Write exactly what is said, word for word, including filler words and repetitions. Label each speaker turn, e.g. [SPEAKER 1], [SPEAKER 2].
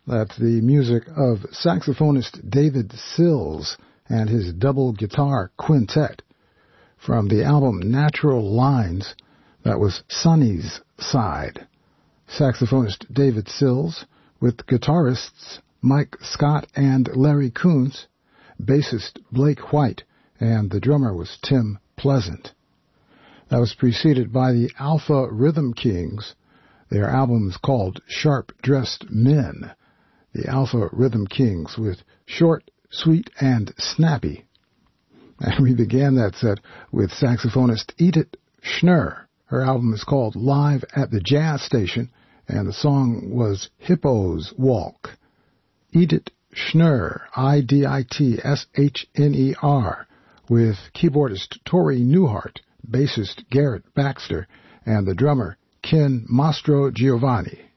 [SPEAKER 1] That's the music of saxophonist David Sills and his double guitar quintet from the album Natural Lines. That was Sonny's Side. Saxophonist David Sills with guitarists Mike Scott and Larry Coons, bassist Blake White, and the drummer was Tim Pleasant. That was preceded by the Alpha Rhythm Kings. Their album is called Sharp Dressed Men. The Alpha Rhythm Kings with Short, Sweet, and Snappy. And we began that set with saxophonist Edith Schnurr. Her album is called Live at the Jazz Station, and the song was Hippo's Walk. Edith Schnurr, I D I T S H N E R, with keyboardist Tori Newhart, bassist Garrett Baxter, and the drummer Ken Mastro Giovanni.